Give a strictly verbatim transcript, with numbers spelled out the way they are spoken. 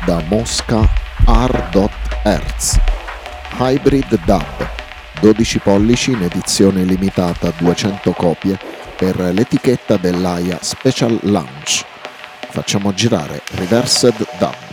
da Mosca R.Hertz. Hybrid Dub, dodici pollici in edizione limitata a duecento copie per l'etichetta dell'A I A Special Launch. Facciamo girare Reversed Dub.